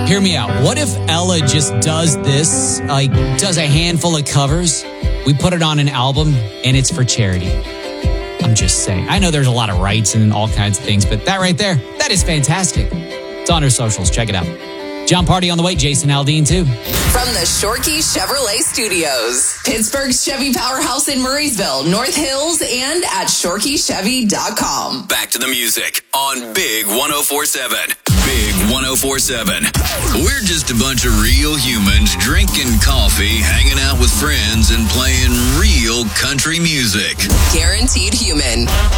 Hear me out. What if Ella just does this, does a handful of covers? We put it on an album, and it's for charity. I'm just saying. I know there's a lot of rights and all kinds of things, but that right there, that is fantastic. It's on her socials. Check it out. John Party on the way. Jason Aldean, too. From the Shorkey Chevrolet Studios, Pittsburgh's Chevy Powerhouse in Murraysville, North Hills, and at ShorkeyChevy.com. Back to the music on Big 104.7. Big 104.7. We're just a bunch of real humans drinking coffee, hanging out with friends, and playing real country music. Guaranteed human.